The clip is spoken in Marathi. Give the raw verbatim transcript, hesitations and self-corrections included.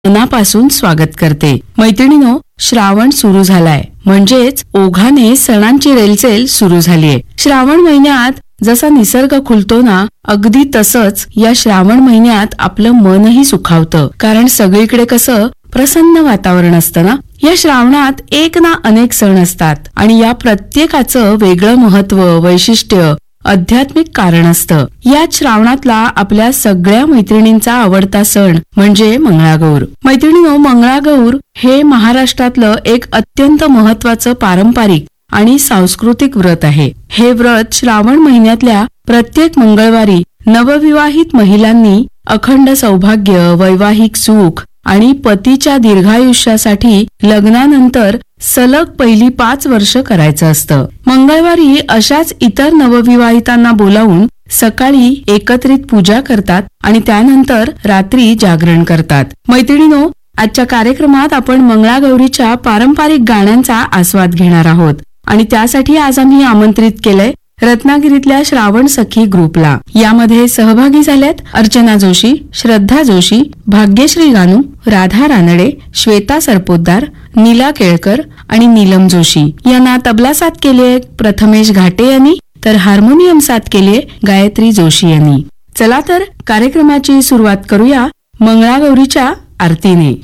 मनापासून स्वागत करते. मैत्रिणीनो, श्रावण सुरू झालाय, म्हणजेच ओघाने सणांची रेलचेल सुरू झालीये. श्रावण महिन्यात जसा निसर्ग खुलतो ना, अगदी तसंच या श्रावण महिन्यात आपलं मनही सुखावतं. कारण सगळीकडे कसं प्रसन्न वातावरण असतं ना. या श्रावणात एक ना अनेक सण असतात आणि या प्रत्येकाचं वेगळं महत्व, वैशिष्ट्य, आध्यात्मिक कारण असतं. याच श्रावणातला आपल्या सगळ्या मैत्रिणींचा आवडता सण म्हणजे मंगळागौर. मैत्रिणींनो, मंगळागौर हे महाराष्ट्रातलं एक अत्यंत महत्वाचं पारंपरिक आणि सांस्कृतिक व्रत आहे. हे व्रत श्रावण महिन्यातल्या प्रत्येक मंगळवारी नवविवाहित महिलांनी अखंड सौभाग्य, वैवाहिक सुख आणि पतीच्या दीर्घायुष्यासाठी लग्नानंतर सलग पहिली पाच वर्ष करायचं असतं. मंगळवारी अशाच इतर नवविवाहितांना बोलावून सकाळी एकत्रित पूजा करतात आणि त्यानंतर रात्री जागरण करतात. मैत्रिणीनो, आजच्या कार्यक्रमात आपण मंगळागौरीच्या पारंपरिक गाण्यांचा आस्वाद घेणार आहोत आणि त्यासाठी आज आम्ही आमंत्रित केलंय रत्नागिरीतल्या श्रावण सखी ग्रुपला. यामध्ये सहभागी झाल्यात अर्चना जोशी, श्रद्धा जोशी, भाग्यश्री गानू, राधा रानडे, श्वेता सरपोतदार, नीला केळकर आणि नीलम जोशी. यांना तबला साथ केलीये प्रथमेश घाटे यांनी, तर हार्मोनियम साथ केलीये गायत्री जोशी यांनी. चला तर कार्यक्रमाची सुरुवात करूया मंगळागौरीच्या आरतीने.